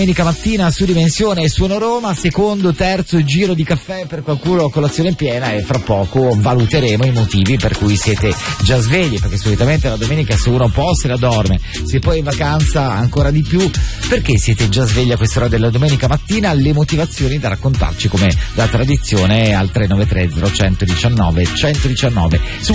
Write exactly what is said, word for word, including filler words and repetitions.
Domenica mattina su Dimensione e Suono Roma, secondo, terzo giro di caffè per qualcuno, colazione piena, e fra poco valuteremo i motivi per cui siete già svegli, perché solitamente la domenica se uno può se la dorme, se poi in vacanza ancora di più. Perché siete già svegli a quest'ora della domenica mattina? Le motivazioni da raccontarci come da tradizione al tre nove tre zero uno uno uno uno uno su